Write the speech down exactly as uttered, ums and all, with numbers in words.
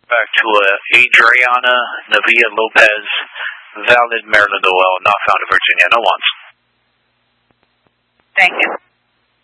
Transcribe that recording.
Back to uh, Adriana Navia Lopez, valid Maryland O L, not found in Virginia. No ones. Thank you.